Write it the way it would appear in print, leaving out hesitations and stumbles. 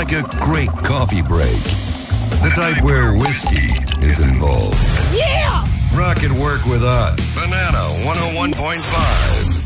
like a great coffee break. The type where whiskey is involved. Yeah! Rock and work with us. Banana 101.5.